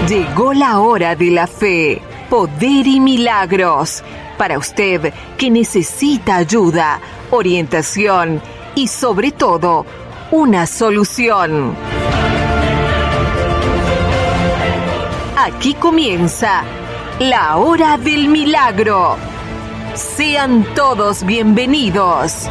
Llegó la hora de la fe, poder y milagros. Para usted que necesita ayuda, orientación y sobre todo, una solución. Aquí comienza la hora del milagro. Sean todos bienvenidos.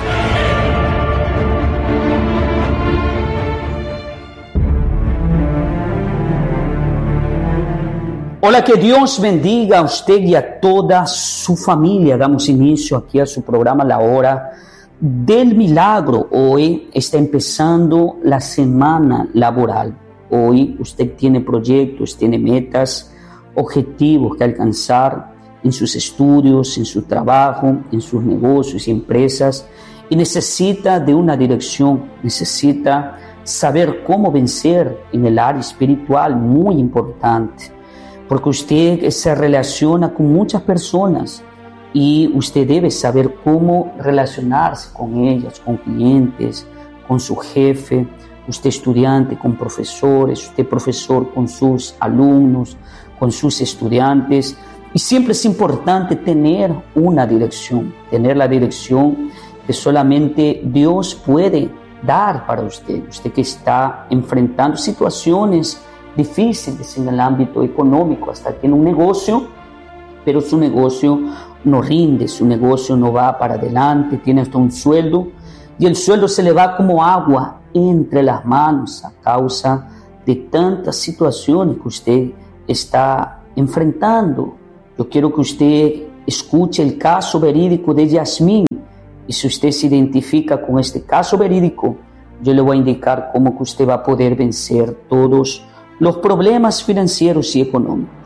Hola, que Dios bendiga a usted y a toda su familia. Damos inicio aquí a su programa La Hora del Milagro. Hoy está empezando la semana laboral. Hoy usted tiene proyectos, tiene metas, objetivos que alcanzar en sus estudios, en su trabajo, en sus negocios y empresas, y necesita de una dirección, necesita saber cómo vencer en el área espiritual, muy importante. Porque usted se relaciona con muchas personas y usted debe saber cómo relacionarse con ellas, con clientes, con su jefe, usted estudiante con profesores, usted profesor con sus alumnos, con sus estudiantes. Y siempre es importante tener una dirección, tener la dirección que solamente Dios puede dar para usted. Usted que está enfrentando situaciones difíciles en el ámbito económico, hasta tiene un negocio, pero su negocio no rinde, su negocio no va para adelante, tiene hasta un sueldo y el sueldo se le va como agua entre las manos a causa de tantas situaciones que usted está enfrentando. Yo quiero que usted escuche el caso verídico de Yasmín, y si usted se identifica con este caso verídico, yo le voy a indicar cómo que usted va a poder vencer todos los problemas financieros y económicos.